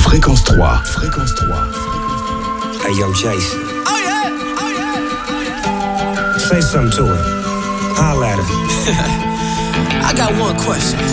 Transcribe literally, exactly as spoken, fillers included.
Fréquence trois. Fréquence trois. Hey, yo, Jason. Oh yeah, oh yeah, oh yeah. Say something to her. Holla at her. I got one question.